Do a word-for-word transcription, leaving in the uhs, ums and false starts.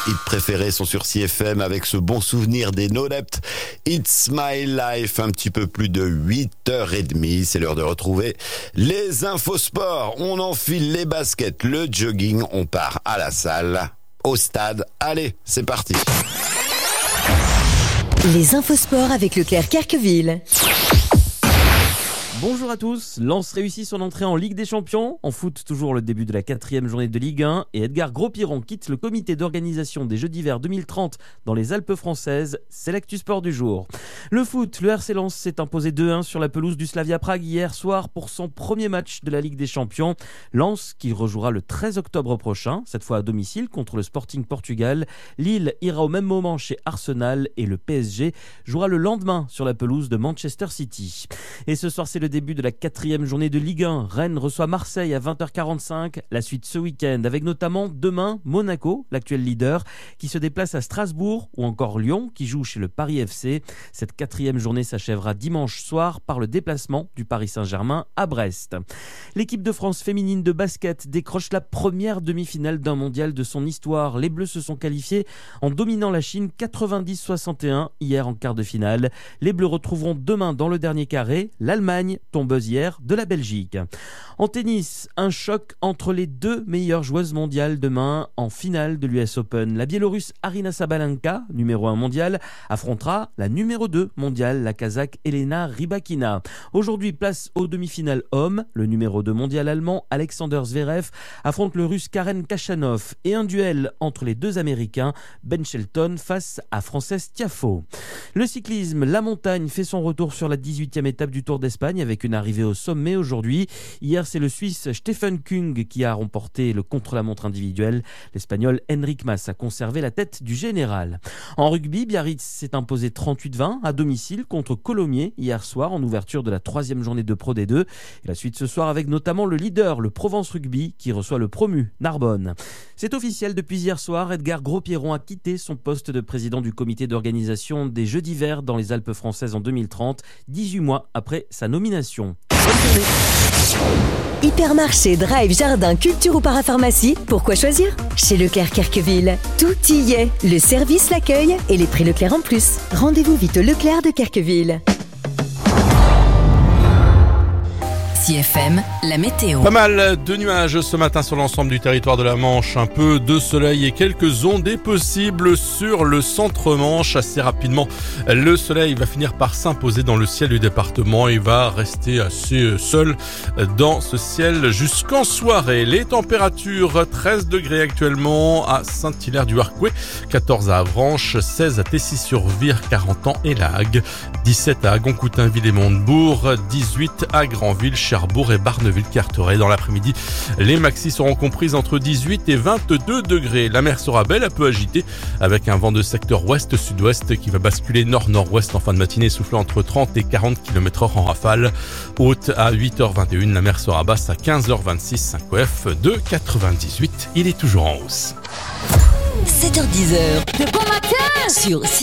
hits préférés sont sur C F M avec ce bon souvenir des No Dept. It's My Life, un petit peu plus de huit heures trente. C'est l'heure de retrouver les infos sport. On enfile les baskets, le jogging, on part à la salle, au stade. Allez, c'est parti. Les infos sport avec Leclerc Carqueville. Bonjour à tous, Lens réussit son entrée en Ligue des Champions. En foot, toujours le début de la quatrième journée de Ligue un. Et Edgar Gros-Piron quitte le comité d'organisation des Jeux d'hiver deux mille trente dans les Alpes françaises. C'est l'actu sport du jour. Le foot, le R C Lens s'est imposé deux un sur la pelouse du Slavia Prague hier soir pour son premier match de la Ligue des Champions. Lens qui rejouera le treize octobre prochain, cette fois à domicile contre le Sporting Portugal. Lille ira au même moment chez Arsenal et le P S G jouera le lendemain sur la pelouse de Manchester City. Et ce soir, c'est le début de la quatrième journée de Ligue un. Rennes reçoit Marseille à vingt heures quarante-cinq. La suite ce week-end avec notamment demain Monaco, l'actuel leader, qui se déplace à Strasbourg, ou encore Lyon qui joue chez le Paris F C. Cette quatrième journée s'achèvera dimanche soir par le déplacement du Paris Saint-Germain à Brest. L'équipe de France féminine de basket décroche la première demi-finale d'un mondial de son histoire. Les Bleus se sont qualifiés en dominant la Chine quatre-vingt-dix à soixante et un hier en quart de finale. Les Bleus retrouveront demain dans le dernier carré l'Allemagne, tombeuse hier de la Belgique. En tennis, un choc entre les deux meilleures joueuses mondiales demain en finale de l'U S Open. La Biélorusse Aryna Sabalenka, numéro un mondial, affrontera la numéro deux mondiale, la Kazakh Elena Rybakina. Aujourd'hui, place aux demi-finales hommes. Le numéro deux mondial allemand Alexander Zverev affronte le russe Karen Khachanov et un duel entre les deux américains, Ben Shelton face à Frances Tiafoe. Le cyclisme, la montagne fait son retour sur la dix-huitième étape du Tour d'Espagne avec une arrivée au sommet aujourd'hui. Hier, c'est le Suisse Stefan Kung qui a remporté le contre-la-montre individuel. L'Espagnol Enric Mas a conservé la tête du général. En rugby, Biarritz s'est imposé trente-huit vingt à domicile contre Colomiers hier soir en ouverture de la troisième journée de Pro D deux. Et la suite ce soir avec notamment le leader, le Provence Rugby, qui reçoit le promu Narbonne. C'est officiel depuis hier soir, Edgar Gros-Piron a quitté son poste de président du comité d'organisation des Jeux d'hiver dans les Alpes françaises en deux mille trente, dix-huit mois après sa nomination. Bonne journée. Hypermarché, drive, jardin, culture ou parapharmacie, pourquoi choisir? Chez Leclerc Carqueville, tout y est. Le service, l'accueil et les prix Leclerc en plus. Rendez-vous vite au Leclerc de Carqueville. C F M, la météo. Pas mal de nuages ce matin sur l'ensemble du territoire de la Manche. Un peu de soleil et quelques ondées possibles sur le centre-Manche. Assez rapidement, le soleil va finir par s'imposer dans le ciel du département. Il va rester assez seul dans ce ciel jusqu'en soirée. Les températures, treize degrés actuellement à Saint-Hilaire-du-Harcouët, quatorze à Avranches, seize à Tessy-sur-Vire, Carentan et Lagues, dix-sept à Goncoutainville et Montebourg, dix-huit à Granville, Cherbourg et Barneville-Carteret. Dans l'après-midi, les maxis seront comprises entre dix-huit et vingt-deux degrés. La mer sera belle, un peu agitée, avec un vent de secteur ouest-sud-ouest qui va basculer nord-nord-ouest en fin de matinée, soufflant entre trente et quarante kilomètres heure en rafale. Haute à huit heures vingt et une, la mer sera basse à quinze heures vingt-six, un C O F de quatre-vingt-dix-huit. Il est toujours en hausse. sept heures dix. De bon matin sur